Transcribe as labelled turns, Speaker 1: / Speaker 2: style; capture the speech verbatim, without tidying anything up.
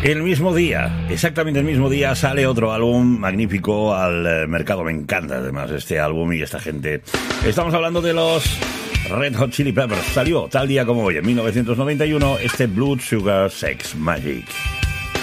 Speaker 1: El mismo día, exactamente el mismo día, sale otro álbum magnífico al eh, mercado. Me encanta además este álbum y esta gente. Estamos hablando de los Red Hot Chili Peppers. Salió tal día como hoy, en mil novecientos noventa y uno, este Blood Sugar Sex Magic.